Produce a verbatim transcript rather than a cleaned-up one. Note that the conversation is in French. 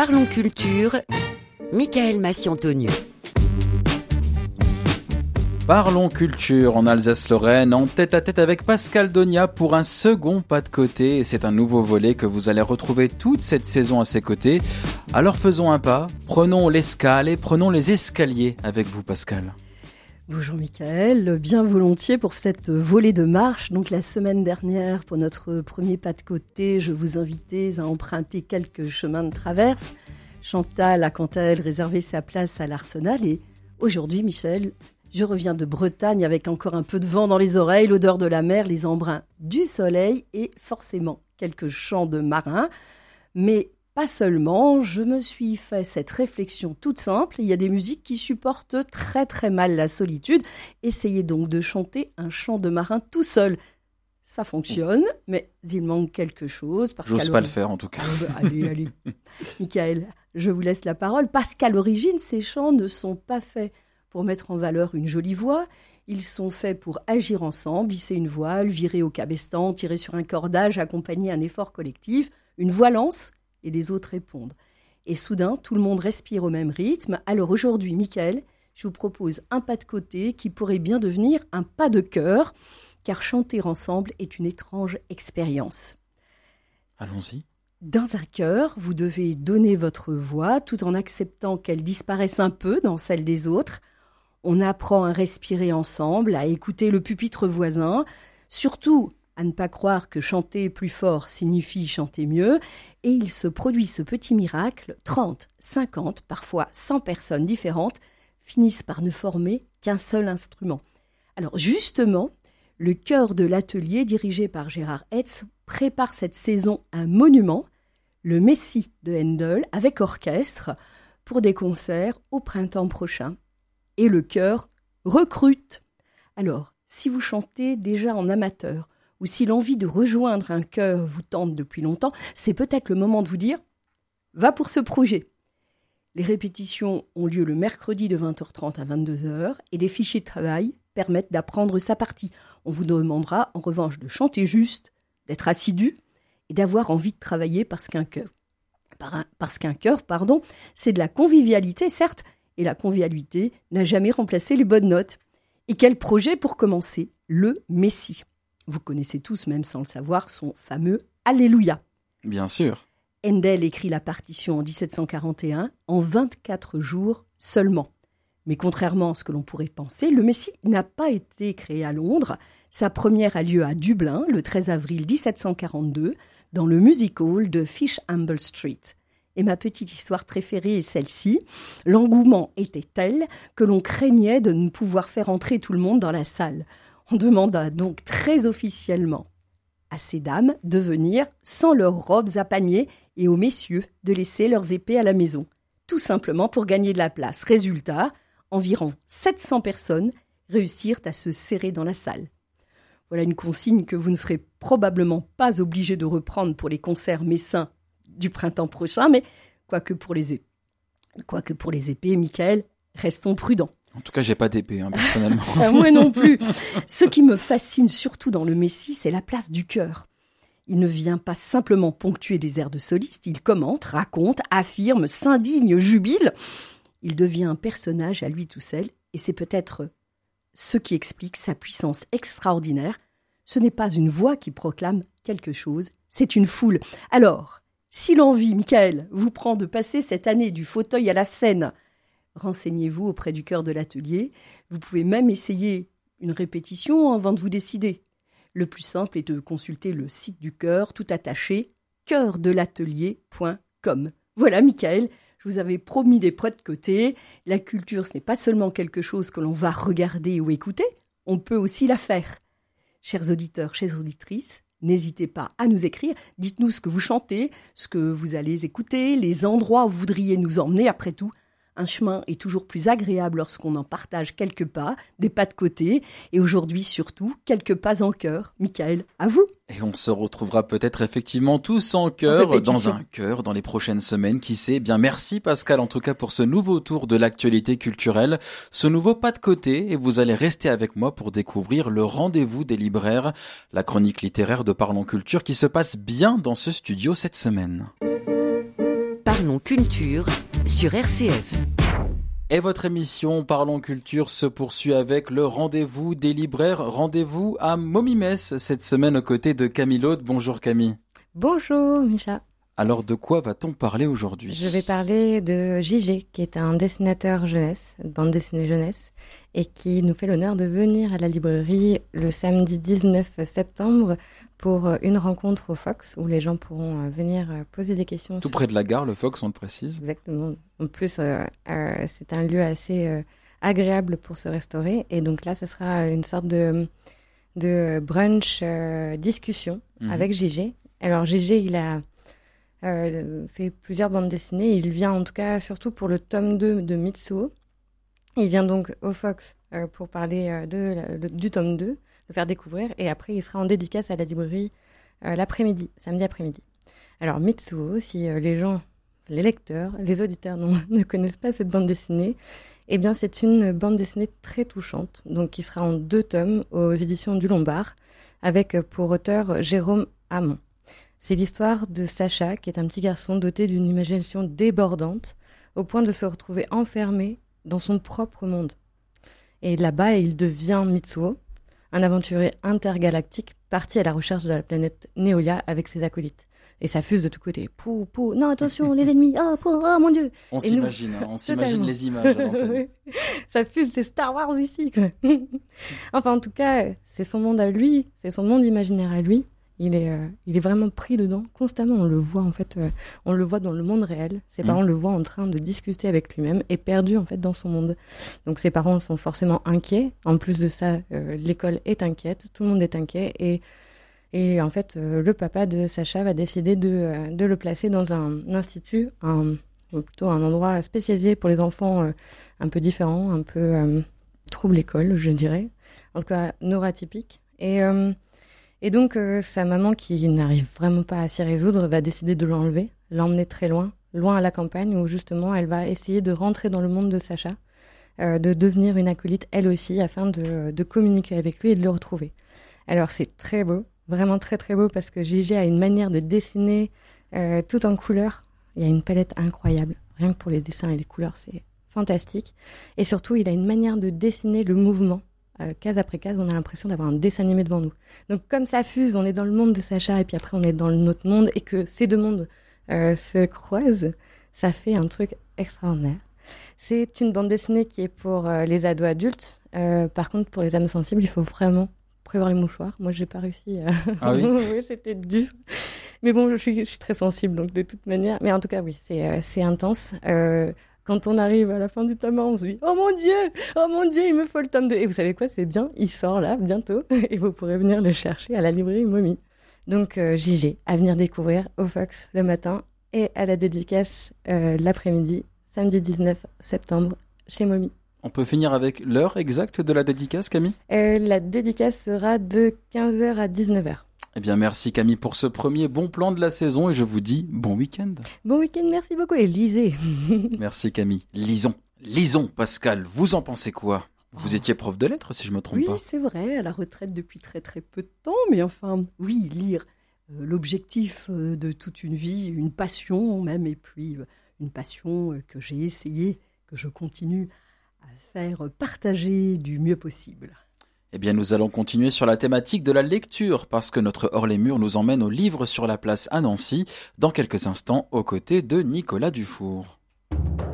Parlons culture, Michael Massiantonieu. Parlons culture en Alsace-Lorraine, en tête-à-tête avec Pascal Donia pour un second pas de côté. Et c'est un nouveau volet que vous allez retrouver toute cette saison à ses côtés. Alors faisons un pas, prenons l'escale et prenons les escaliers avec vous, Pascal. Bonjour Michael, bien volontiers pour cette volée de marche. Donc la semaine dernière, pour notre premier pas de côté, je vous invitais à emprunter quelques chemins de traverse. Chantal a quant à elle réservé sa place à l'Arsenal et aujourd'hui, Michel, je reviens de Bretagne avec encore un peu de vent dans les oreilles, l'odeur de la mer, les embruns du soleil et forcément quelques chants de marins. Mais pas seulement, je me suis fait cette réflexion toute simple. Il y a des musiques qui supportent très très mal la solitude. Essayez donc de chanter un chant de marin tout seul. Ça fonctionne, mais il manque quelque chose. Parce J'ose pas le faire en tout cas. Allez, allez. Michael, je vous laisse la parole. Parce qu'à l'origine, ces chants ne sont pas faits pour mettre en valeur une jolie voix. Ils sont faits pour agir ensemble, hisser une voile, virer au cabestan, tirer sur un cordage, accompagner un effort collectif. Une voix lance et les autres répondent. Et soudain, tout le monde respire au même rythme. Alors aujourd'hui, Michael, je vous propose un pas de côté qui pourrait bien devenir un pas de cœur, car chanter ensemble est une étrange expérience. Allons-y. Dans un chœur, vous devez donner votre voix tout en acceptant qu'elle disparaisse un peu dans celle des autres. On apprend à respirer ensemble, à écouter le pupitre voisin, surtout à ne pas croire que chanter plus fort signifie chanter mieux. Et il se produit ce petit miracle, trente, cinquante, parfois cent personnes différentes finissent par ne former qu'un seul instrument. Alors justement, le chœur de l'atelier dirigé par Gérard Hetz prépare cette saison un monument, le Messie de Handel avec orchestre, pour des concerts au printemps prochain. Et le chœur recrute. Alors, si vous chantez déjà en amateur, ou si l'envie de rejoindre un chœur vous tente depuis longtemps, c'est peut-être le moment de vous dire « va pour ce projet ». Les répétitions ont lieu le mercredi de vingt heures trente à vingt-deux heures et des fichiers de travail permettent d'apprendre sa partie. On vous demandera en revanche de chanter juste, d'être assidu et d'avoir envie de travailler parce qu'un chœur, parce qu'un chœur, pardon, c'est de la convivialité, certes, et la convivialité n'a jamais remplacé les bonnes notes. Et quel projet pour commencer? Le Messie. Vous connaissez tous, même sans le savoir, son fameux « Alléluia ». Bien sûr. Handel écrit la partition en dix-sept cent quarante et un, en vingt-quatre jours seulement. Mais contrairement à ce que l'on pourrait penser, le Messie n'a pas été créé à Londres. Sa première a lieu à Dublin, le treize avril dix-sept cent quarante-deux, dans le music hall de Fishamble Street. Et ma petite histoire préférée est celle-ci. L'engouement était tel que l'on craignait de ne pouvoir faire entrer tout le monde dans la salle. On demanda donc très officiellement à ces dames de venir sans leurs robes à panier et aux messieurs de laisser leurs épées à la maison, tout simplement pour gagner de la place. Résultat, environ sept cents personnes réussirent à se serrer dans la salle. Voilà une consigne que vous ne serez probablement pas obligés de reprendre pour les concerts messins du printemps prochain, mais quoique pour les, é... quoique pour les épées, Michael, restons prudents. En tout cas, j'ai pas d'épée, hein, personnellement. Moi non plus. Ce qui me fascine surtout dans le Messie, c'est la place du chœur. Il ne vient pas simplement ponctuer des airs de soliste, il commente, raconte, affirme, s'indigne, jubile. Il devient un personnage à lui tout seul, et c'est peut-être ce qui explique sa puissance extraordinaire. Ce n'est pas une voix qui proclame quelque chose, c'est une foule. Alors, si l'envie, Michael, vous prend de passer cette année du fauteuil à la scène, renseignez-vous auprès du chœur de l'atelier. Vous pouvez même essayer une répétition avant de vous décider. Le plus simple est de consulter le site du chœur, tout attaché, chœur de l'atelier point com. Voilà, Michael, je vous avais promis des prêts de côté. La culture, ce n'est pas seulement quelque chose que l'on va regarder ou écouter, on peut aussi la faire. Chers auditeurs, chères auditrices, n'hésitez pas à nous écrire. Dites-nous ce que vous chantez, ce que vous allez écouter, les endroits où vous voudriez nous emmener. Après tout, un chemin est toujours plus agréable lorsqu'on en partage quelques pas, des pas de côté. Et aujourd'hui, surtout, quelques pas en chœur. Michael, à vous. Et on se retrouvera peut-être effectivement tous en chœur, dans un chœur, dans les prochaines semaines, qui sait. Bien, merci Pascal, en tout cas, pour ce nouveau tour de l'actualité culturelle, ce nouveau pas de côté, et vous allez rester avec moi pour découvrir le rendez-vous des libraires, la chronique littéraire de Parlons Culture qui se passe bien dans ce studio cette semaine. Parlons Culture sur R C F. Et votre émission Parlons Culture se poursuit avec le rendez-vous des libraires. Rendez-vous à Momimess cette semaine aux côtés de Camille Laude. Bonjour Camille. Bonjour Micha. Alors de quoi va-t-on parler aujourd'hui ? Je vais parler de J G, qui est un dessinateur jeunesse, bande dessinée jeunesse, et qui nous fait l'honneur de venir à la librairie le samedi dix-neuf septembre pour une rencontre au Fox, où les gens pourront venir poser des questions. Tout sur... près de la gare, le Fox, on le précise. Exactement. En plus, euh, euh, c'est un lieu assez euh, agréable pour se restaurer. Et donc là, ce sera une sorte de, de brunch euh, discussion mmh. avec J G. Alors J G, il a euh, fait plusieurs bandes dessinées. Il vient en tout cas surtout pour le tome deux de Mitsuo. Il vient donc au Fox euh, pour parler euh, de, le, du tome deux, le faire découvrir. Et après, il sera en dédicace à la librairie euh, l'après-midi, samedi après-midi. Alors Mitsuo, si euh, les gens, les lecteurs, les auditeurs non, ne connaissent pas cette bande dessinée, eh bien c'est une bande dessinée très touchante, donc qui sera en deux tomes aux éditions du Lombard, avec pour auteur Jérôme Hamon. C'est l'histoire de Sacha, qui est un petit garçon doté d'une imagination débordante, au point de se retrouver enfermé dans son propre monde. Et là-bas, il devient Mitsuo, un aventurier intergalactique parti à la recherche de la planète Neolia avec ses acolytes. Et ça fuse de tous côtés. Pou, pou, non, attention, les ennemis, oh, pou, oh mon Dieu. On et s'imagine, nous... hein, on s'imagine les images à l'antenne. Ça fuse, c'est Star Wars ici, quoi. Enfin, en tout cas, c'est son monde à lui, c'est son monde imaginaire à lui. Il est, euh, il est vraiment pris dedans, constamment. On le voit, en fait, euh, on le voit dans le monde réel. Ses mmh. parents le voient en train de discuter avec lui-même et perdu, en fait, dans son monde. Donc, ses parents sont forcément inquiets. En plus de ça, euh, l'école est inquiète, tout le monde est inquiet. Et, et en fait, euh, le papa de Sacha va décider de, euh, de le placer dans un institut, un, ou plutôt un endroit spécialisé pour les enfants euh, un peu différents, un peu euh, trouble école, je dirais. En tout cas, neuroatypique. Et... Euh, Et donc, euh, sa maman, qui n'arrive vraiment pas à s'y résoudre, va décider de l'enlever, l'emmener très loin, loin à la campagne, où justement, elle va essayer de rentrer dans le monde de Sacha, euh, de devenir une acolyte, elle aussi, afin de, de communiquer avec lui et de le retrouver. Alors, c'est très beau, vraiment très très beau, parce que J G a une manière de dessiner euh, tout en couleurs. Il y a une palette incroyable, rien que pour les dessins et les couleurs, c'est fantastique. Et surtout, il a une manière de dessiner le mouvement. Euh, case après case, on a l'impression d'avoir un dessin animé devant nous. Donc comme ça fuse, on est dans le monde de Sacha et puis après on est dans notre monde et que ces deux mondes euh, se croisent, ça fait un truc extraordinaire. C'est une bande dessinée qui est pour euh, les ados adultes. Euh, par contre, pour les âmes sensibles, il faut vraiment prévoir les mouchoirs. Moi, j'ai pas réussi. À... Ah oui, oui, c'était dur. Mais bon, je suis, je suis très sensible, donc de toute manière. Mais en tout cas, oui, c'est, euh, c'est intense. Euh, Quand on arrive à la fin du tome un, on se dit « Oh mon Dieu, oh mon Dieu, il me faut le tome deux !» Et vous savez quoi, c'est bien, il sort là, bientôt, et vous pourrez venir le chercher à la librairie Momie. Donc euh, J G, à venir découvrir au Fox le matin et à la dédicace euh, l'après-midi, samedi dix-neuf septembre, chez Momie. On peut finir avec l'heure exacte de la dédicace, Camille ? euh, La dédicace sera de quinze heures à dix-neuf heures. Eh bien, merci Camille pour ce premier bon plan de la saison et je vous dis bon week-end. Bon week-end, merci beaucoup et lisez. Merci Camille. Lisons, lisons Pascal, vous en pensez quoi ? Vous étiez prof de lettres si je me trompe oui, pas. Oui, c'est vrai, à la retraite depuis très très peu de temps, mais enfin, oui, lire, euh, l'objectif euh, de toute une vie, une passion même, et puis euh, une passion euh, que j'ai essayé, que je continue à faire partager du mieux possible. Eh bien, nous allons continuer sur la thématique de la lecture, parce que notre Hors les Murs nous emmène au livre sur la place à Nancy, dans quelques instants, aux côtés de Nicolas Dufour.